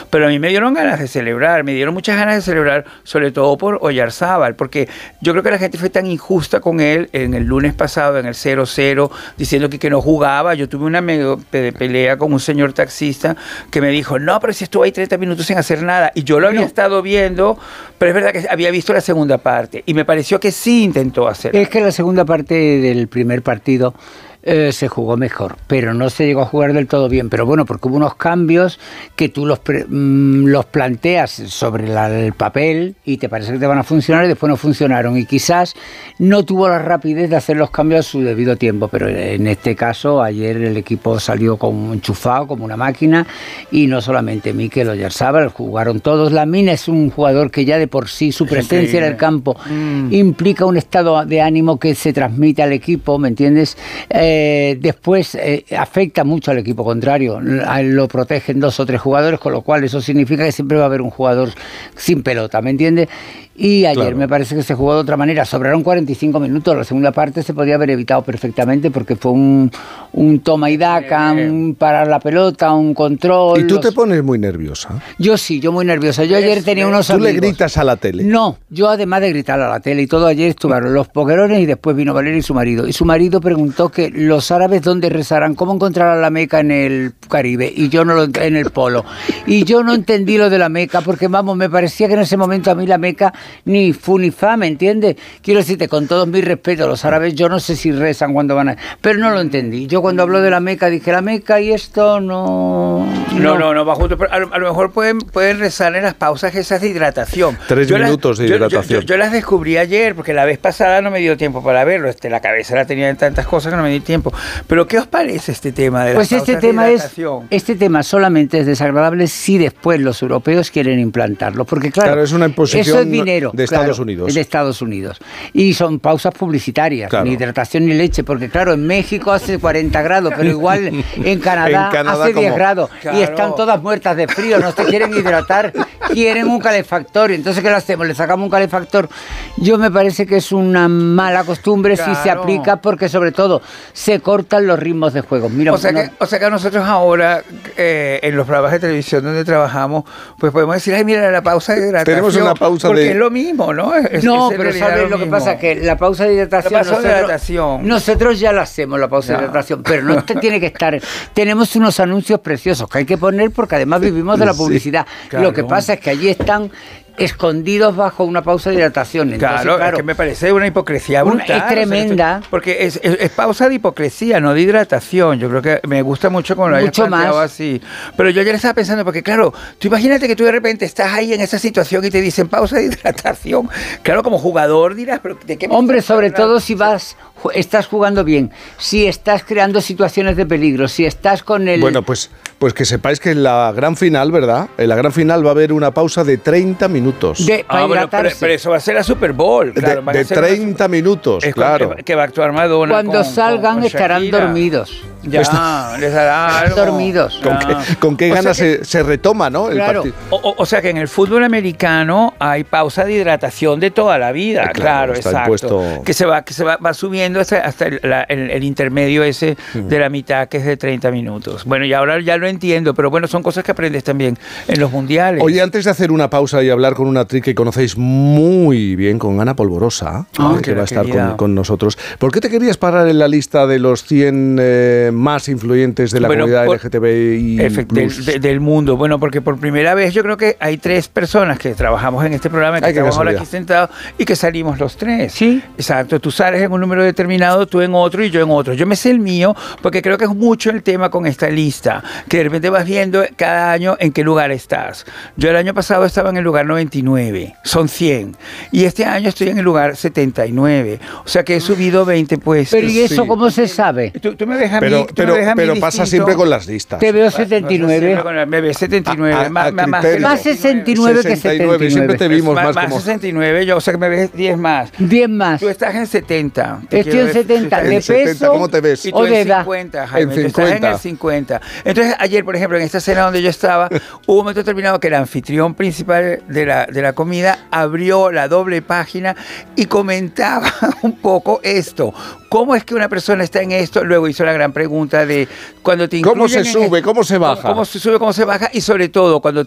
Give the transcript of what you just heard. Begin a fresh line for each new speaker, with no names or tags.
Pero a mí me dieron ganas de celebrar, me dieron muchas ganas de celebrar, sobre todo por Oyarzábal, porque yo creo que la gente fue tan injusta con él en el lunes pasado, en el 0-0, diciendo que no jugaba. Yo tuve una medio pelea con un señor taxista que me dijo, no, pero si estuvo ahí 30 minutos sin hacer nada. Y yo lo había estado viendo, pero es verdad que había visto la segunda parte y me pareció que sí intentó hacer.
Es que la segunda parte del primer partido se jugó mejor, pero no se llegó a jugar del todo bien. Pero bueno, porque hubo unos cambios que tú los planteas sobre el papel y te parece que te van a funcionar y después no funcionaron. Y quizás no tuvo la rapidez de hacer los cambios a su debido tiempo, pero en este caso ayer el equipo salió como enchufado, como una máquina, y no solamente Mikel Oyarzábal, jugaron todos. Lamine es un jugador que ya de por sí su presencia en el campo implica un estado de ánimo que se transmite al equipo, ¿me entiendes? Después afecta mucho al equipo contrario, lo protegen 2 o 3 jugadores, con lo cual eso significa que siempre va a haber un jugador sin pelota, ¿me entiendes? Y ayer me parece que se jugó de otra manera. Sobraron 45 minutos. La segunda parte se podía haber evitado perfectamente porque fue un toma y daca, un parar la pelota, un control.
¿Y tú te pones muy nerviosa?
Yo sí, yo muy nerviosa. Yo ayer tenía unos amigos.
¿Tú le gritas a la tele?
No, yo además de gritar a la tele y todo, ayer estuvieron los poguerones y después vino Valeria y su marido. Y su marido preguntó que los árabes dónde rezarán, cómo encontrarán la Meca en el Caribe y yo no en el Polo. Y yo no entendí lo de la Meca porque, vamos, me parecía que en ese momento a mí la Meca ni fu ni fa, ¿me entiendes? Quiero decirte, con todo mi respeto, los árabes yo no sé si rezan cuando van a... Pero no lo entendí. Yo cuando hablo de la Meca dije, la Meca y esto no va junto. Pero a lo mejor pueden rezar en las pausas esas de hidratación.
3 minutos de hidratación.
Yo las descubrí ayer, porque la vez pasada no me dio tiempo para verlo. La cabeza la tenía en tantas cosas que no me di tiempo. Pero ¿qué os parece este tema de las pausas de hidratación?
Este tema solamente es desagradable si después los europeos quieren implantarlo. Porque claro,
es una imposición
eso es dinero.
De Estados Unidos.
De Estados Unidos. Y son pausas publicitarias, ni hidratación ni leche, porque claro, en México hace 40 grados, pero igual en Canadá hace 10 grados y están todas muertas de frío, no se quieren hidratar, quieren un calefactor. Entonces, ¿qué le hacemos? ¿Le sacamos un calefactor? Yo me parece que es una mala costumbre si se aplica, porque sobre todo se cortan los ritmos de juego. Mira,
o sea que nosotros ahora, en los programas de televisión donde trabajamos, pues podemos decir, ay, mira, la pausa de hidratación.
Tenemos una pausa
porque es lo mismo, ¿no?
Pero ¿sabes lo que pasa? Que la pausa de hidratación, nosotros ya la hacemos, la pausa de hidratación, pero no tiene que estar... Tenemos unos anuncios preciosos que hay que poner porque además vivimos de la publicidad. Claro. Lo que pasa es que allí están escondidos bajo una pausa de hidratación. Entonces, claro,
es que me parece una hipocresía brutal.
Es tremenda.
Porque es pausa de hipocresía, no de hidratación. Yo creo que me gusta mucho como lo hayas planteado así. Pero yo ayer estaba pensando, porque claro, tú imagínate que tú de repente estás ahí en esa situación y te dicen pausa de hidratación. Claro, como jugador dirás, pero ¿de qué me
Hombre, sobre todo si estás jugando bien, si estás creando situaciones de peligro, si estás con el...
Bueno, pues que sepáis que en la gran final, ¿verdad? En la gran final va a haber una pausa de 30 minutos.
Pero eso va a ser la Super Bowl. Claro,
de 30 minutos, claro.
Que va a actuar Madonna.
Cuando salgan estarán dormidos.
Ya, les dará algo.
Dormidos.
¿Con qué ganas se retoma, ¿no?
Claro.
El partido.
O sea que en el fútbol americano hay pausa de hidratación de toda la vida. Claro, exacto. Que se va subiendo hasta el intermedio ese de la mitad, que es de 30 minutos. Bueno, y ahora ya lo entiendo, pero bueno, son cosas que aprendes también en los mundiales.
Oye, antes de hacer una pausa y hablar con una actriz que conocéis muy bien, con Ana Polvorosa, que va a estar con nosotros. ¿Por qué te querías parar en la lista de los 100 más influyentes de la comunidad LGTBI
del mundo? Bueno, porque por primera vez yo creo que hay 3 personas que trabajamos en este programa, que estamos ahora aquí sentados y que salimos los 3.
Sí.
Exacto, tú sales en un número determinado, tú en otro y yo en otro. Yo me sé el mío porque creo que es mucho el tema con esta lista, que de repente vas viendo cada año en qué lugar estás. Yo el año pasado estaba en el lugar 99, son 100, y este año estoy en el lugar 79, o sea que he subido 20 puestos.
Pero ¿y eso cómo se sabe?
Tú me ves a mí,
pero pasa siempre con las listas.
Te veo 79.
Me ves 79,
más 69 que 79.
Siempre te vimos más como...
69, yo, o sea que me ves 10 más.
10 más.
Tú estás en 70.
Estoy en 70, de peso.
¿Cómo te ves?
Y tú en 50, Jaime, tú estás en el 50. Entonces ayer, por ejemplo, en esta cena donde yo estaba, hubo un momento determinado que el anfitrión principal de la comida abrió la doble página y comentaba un poco esto. ¿Cómo es que una persona está en esto? Luego hizo la gran pregunta de cuando te incluyen...
¿Cómo se sube? ¿Cómo se baja?
¿Cómo se sube? ¿Cómo se baja? Y sobre todo, cuando